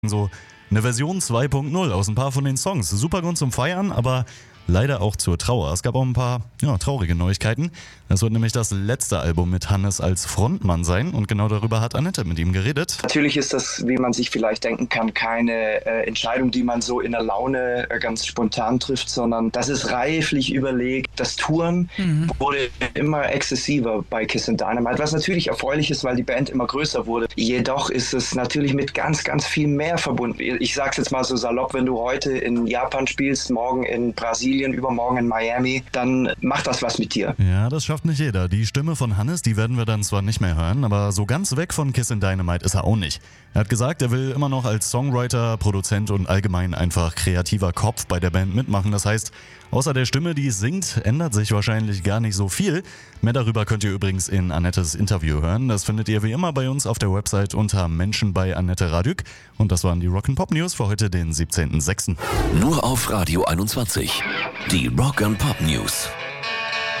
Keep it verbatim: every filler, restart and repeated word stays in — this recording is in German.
So eine Version zwei Punkt null aus ein paar von den Songs. Super Grund zum Feiern, aber leider auch zur Trauer. Es gab auch ein paar ja, traurige Neuigkeiten. Das wird nämlich das letzte Album mit Hannes als Frontmann sein und genau darüber hat Annette mit ihm geredet. Natürlich ist das, wie man sich vielleicht denken kann, keine äh, Entscheidung, die man so in der Laune äh, ganz spontan trifft, sondern das ist reiflich überlegt. Das Touren mhm. wurde immer exzessiver bei Kiss and Dynamite, was natürlich erfreulich ist, weil die Band immer größer wurde. Jedoch ist es natürlich mit ganz, ganz viel mehr verbunden. Ich sag's jetzt mal so salopp, wenn du heute in Japan spielst, morgen in Brasilien, übermorgen in Miami, dann macht das was mit dir. Ja, das schafft nicht jeder. Die Stimme von Hannes, die werden wir dann zwar nicht mehr hören, aber so ganz weg von Kiss and Dynamite ist er auch nicht. Er hat gesagt, er will immer noch als Songwriter, Produzent und allgemein einfach kreativer Kopf bei der Band mitmachen. Das heißt, außer der Stimme, die es singt, ändert sich wahrscheinlich gar nicht so viel. Mehr darüber könnt ihr übrigens in Annettes Interview hören. Das findet ihr wie immer bei uns auf der Website unter Menschen bei Annette Radück. Und das waren die Rock'n'Pop News für heute, den siebzehnten sechsten Nur auf Radio einundzwanzig. Die Rock'n'Pop News.